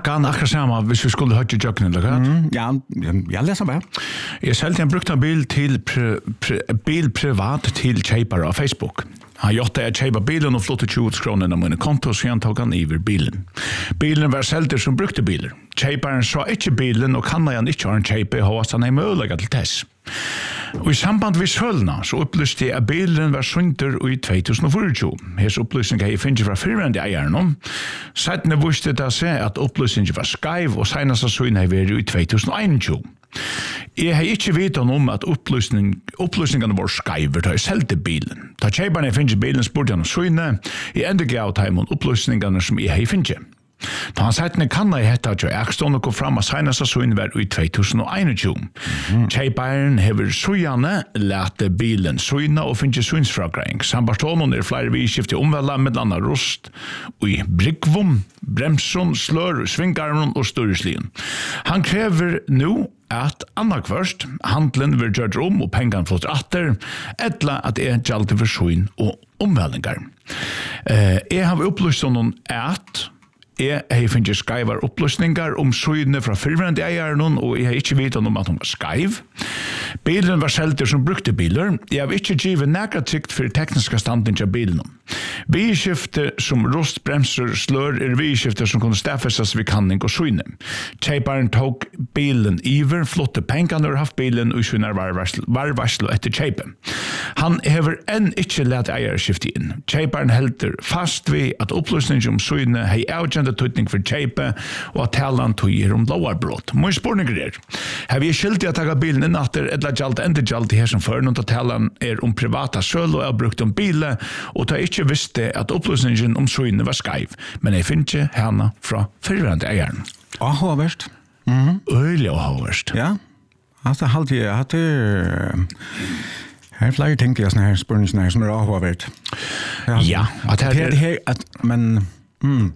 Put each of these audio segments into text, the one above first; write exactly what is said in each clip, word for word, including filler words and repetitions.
kan akkurat samma hvis vi skulle ha till jöknen eller mm, ja, jag läser bara. Jag sålde en brukt bil till pri, pri, bil privat till köpare av Facebook. Han gjorde att köpa bilen och flottade tjugo kronor när mina konto så han tog han över bilen. Bilen var sälter som brukte bilar. Köparen sa inte bilen och kan han inte ha en köpa och han är möjliga till test. Och i samband med sölna så upplyste jag att bilen var sönder i tjugohundrafyrtio. Hes upplysningar jag finner från fyrvände ägaren. Sedan visste det sig att upplysningen var skaiv och senast så var det i tjugohundraentjugo. Jeg har ikke vite om at upplysning, upplysningene var skaiver da jeg selte bilen. Da kjøperne jeg finner bilen spurte han om søgne, jeg enda gav til ham upplysningene som jeg har finnet. Da han settene kan jeg hette at jeg ekstående kom fram at seneste søgne var i tjugohundraentjugo. Mm-hmm. Kjøperen hever søgjene lete bilen søgne og finner søgnsfragreiing. Sambarstånden er flere vidskift i omveldet med landa rost og i brikvom, bremsen, slør, svingarmen og størreslien. Han krever nå at annakvørst handelen vil gjøre om og pengene flott atter, etla at det er gjaldt for søgn og omveldinger. Eh, jeg har opplyst om noen at Jeg har finnet skaivar opplysningar om søydene fra fyrværende eieren, og jeg har ikke vite om at hun var skaiv. Bilen var selter som brukte biler. Jeg har ikke givet nægra tykt for tekniska standen til bilen. Vidskifte som rost, bremser, slør er vidskifte som kunne stafesas ved kanning og søyne. Kjøparen tok bilen iver, flotte pengene og haft bilen og søyner varvarslo etter kjøpen. Han hever enn ikke let eierskifte inn. Kjøparen helter fast ved at opplysninger om søyne har avgjent tøytning for kjøpe og at talan tøyer om lovarbrott. Må jeg spørninger er. Har vi skilt i at ta bilen inn etter et eller gjalt enda gjalt i her som før, når talan er om privata søl og er brukt om bilen, og ta ikke visste at opplysningen om søyne var skaiv, men jeg finner ikke henne fra fyrværende eieren. Avhåverst. Mm-hmm. Øylig avhåverst. Ja, altså halte jeg at det her er flere ting til sånne her spørninger som er avhåverst. Ja, at her er det her, at, men mm,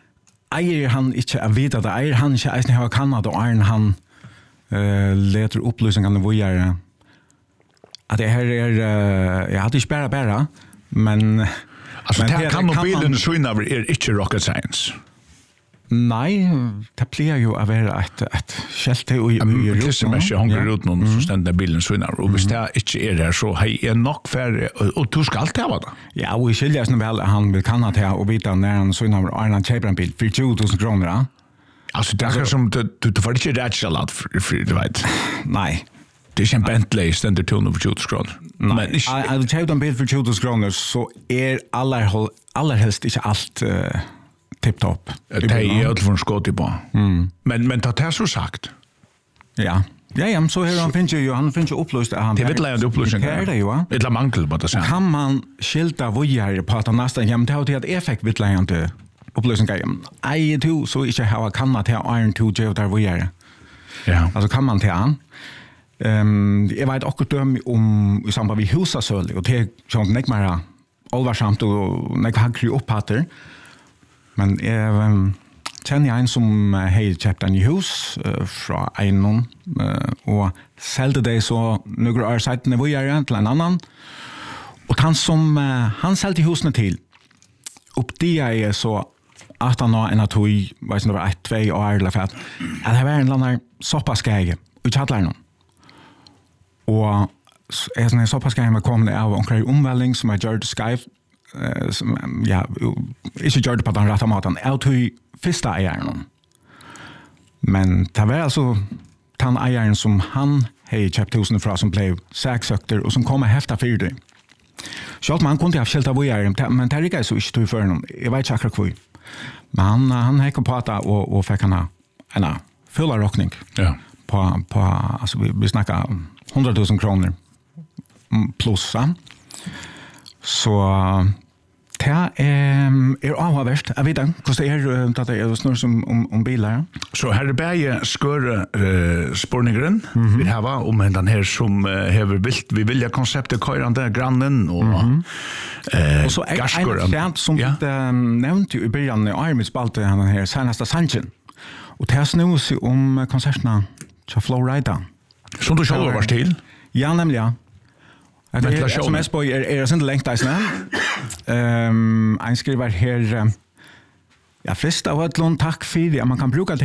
eier han ikke av vite at eier han ikke eisen har kannet og eier han uh, leter opplysningene videre at det her er uh, jeg hadde ikke bare bare men altså men det kan og bilen søgner er ikke rocket science. Nei, det pleier jo å være et, et skjelte i ruten. Det som ikke hanger ut noen som stender bilen søgner, og hvis det ikke er der, så har jeg nok færre, og du skal alltid ha det. Ja, og jeg skiljer sånn vel at han vil kanna til å vite når han søgner og han kjøper en bil for tjugo tusen kroner, ja? Altså, det er akkurat som, du, du får ikke rettsalat for, du vet. Nei. Det er ikke en Bentley stender til for tjugo tusen kroner. Nei, at du kjøper en bil for tjugo tusen kroner, så er aller, allerhelst ikke alt uh, tipp-topp. Det er i ødelfor en skåd i på. Mm. Men, men det er så sagt. Ja. Ja, ja, så her han finner jo, han finner jo opplyst. Han, det er vittlejende opplysninger. Det er det jo, ja. Et eller mangel på det sen. Kan man skilta vågjere på at han nesten, ja, men det er jo til at jeg fikk vittlejende opplysninger. Eier to, så ikke har kannet til Iron to gjør der vågjere. Ja. Altså kan man til han. Um, jeg vet akkurat døm om i samband med husasøl, og det er sånn nek mer alvarsamt og nek hakri opphatter. Men jeg um, kjenner en som uh, har kjøpt en hus uh, fra en uh, og selte det så noen år siden vågjere til en annan. Og han som uh, han selte husene til, opp de er så at han har en av tog, vet ikke, det var et, tve år eller for at det var en eller annen soppaskage i kjattleren. Og jeg sånn soppaskage var kommende av omkring omvelding som er gjort skrevet Uh, som, ja, ikke gjør det på den rette måten. Jeg tog første eieren. Men det var altså den eieren som han har kjøpt husene fra, som ble saksøkter, og som kom og heftet for det. Selv om han kunne ha skilt av eieren, men det er ikke så ikke tog for noen. Jeg vet ikke akkurat hvor. Men han, han har ikke på det, og, og fikk han en full råkning. Ja. På, på, altså, vi, vi snakker hundre tusen kroner pluss. Ja. Så det er, er avhåverst. Jeg vet ikke hvordan det er, det er snurr som om, om biler. Så her er bare skøre uh, spørningeren mm-hmm. vi har om den her som uh, hever vilt, vi vilja konseptet køyrande grannen og mm-hmm. uh, og så er en fjert som ja. vi uh, nevnte i begynnelsen av Armidspalte, den her seneste sannsyn. Og det er snur seg om konsertene til Flowrida. Som du selv var til? Ja, nemlig, ja. Det er S M S-bøy er, er sånn lengt eisne. Um, en skriver her, ja, frist av et lån takk for det. Man kan bruke